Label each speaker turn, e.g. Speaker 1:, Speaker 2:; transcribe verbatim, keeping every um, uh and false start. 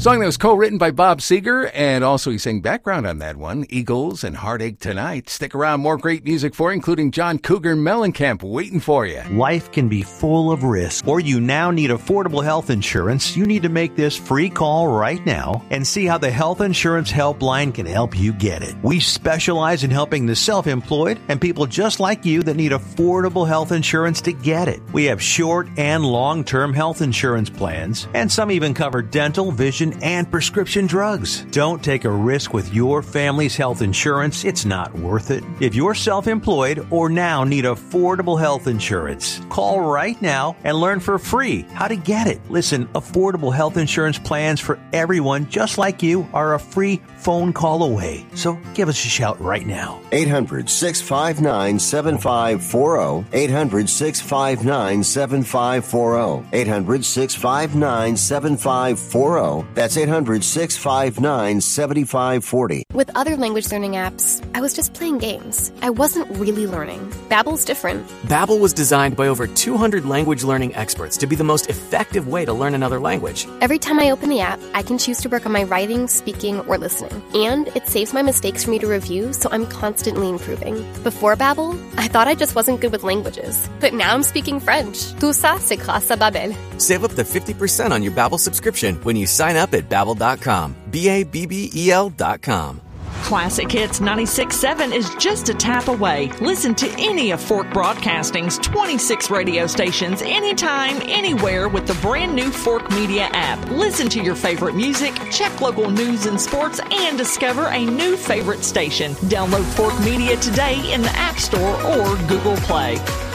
Speaker 1: Song that was co-written by Bob Seger, and also he sang background on that one, Eagles and Heartache Tonight. Stick around, more great music for you, including John Cougar Mellencamp waiting for you.
Speaker 2: Life can be full of risk, or you now need affordable health insurance. You need to make this free call right now and see how the Health Insurance Helpline can help you get it. We specialize in helping the self-employed and people just like you that need affordable health insurance to get it. We have short and long-term health insurance plans, and some even cover dental, vision, and prescription drugs. Don't take a risk with your family's health insurance. It's not worth it. If you're self-employed or now need affordable health insurance, call right now and learn for free how to get it. Listen, affordable health insurance plans for everyone just like you are a free phone call away. So give us a shout right now.
Speaker 3: eight hundred, six five nine, seven five four zero. eight hundred, six five nine, seven five four zero. eight hundred, six five nine, seven five four zero. That's eight hundred, six five nine, seven five four zero.
Speaker 4: With other language learning apps, I was just playing games. I wasn't really learning. Babbel's different.
Speaker 5: Babbel was designed by over two hundred language learning experts to be the most effective way to learn another language.
Speaker 4: Every time I open the app, I can choose to work on my writing, speaking, or listening. And it saves my mistakes for me to review, so I'm constantly improving. Before Babbel, I thought I just wasn't good with languages. But now I'm speaking French. Tout ça, c'est grâce à Babbel.
Speaker 5: Save up to fifty percent on your Babbel subscription when you sign up at babbel dot com. B A B B E L dot com.
Speaker 6: Classic Hits ninety-six point seven is just a tap away. Listen to any of Fork Broadcasting's twenty-six radio stations anytime, anywhere with the brand new Fork Media app. Listen to your favorite music, check local news and sports, and discover a new favorite station. Download Fork Media today in the App Store or Google Play.